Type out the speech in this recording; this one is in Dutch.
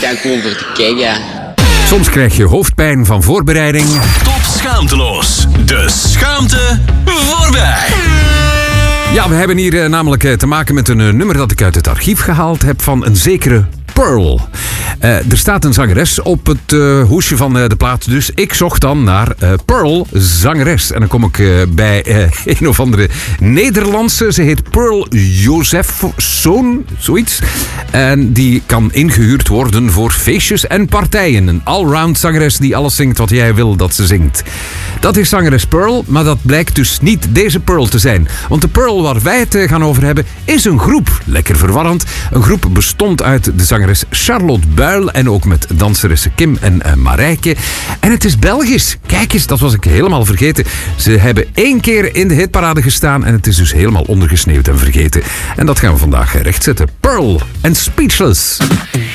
dan gewoon voor te kijken. Soms krijg je hoofdpijn van voorbereiding. Top schaamteloos. De schaamte voorbij. Ja, we hebben hier namelijk te maken met een nummer dat ik uit het archief gehaald heb van een zekere Pearl. Er staat een zangeres op het hoesje van de plaat, dus ik zocht dan naar Pearl, zangeres. En dan kom ik bij een of andere Nederlandse. Ze heet Pearl Josephson, zoiets. En die kan ingehuurd worden voor feestjes en partijen. Een allround zangeres die alles zingt wat jij wil dat ze zingt. Dat is zangeres Pearl, maar dat blijkt dus niet deze Pearl te zijn. Want de Pearl waar wij het gaan over hebben is een groep. Lekker verwarrend. Een groep bestond uit de zangeres Charlotte Buil en ook met danseressen Kim en Marijke. En het is Belgisch. Kijk eens, dat was ik helemaal vergeten. Ze hebben 1 keer in de hitparade gestaan en het is dus helemaal ondergesneeuwd en vergeten. En dat gaan we vandaag rechtzetten. Pearl en Speechless.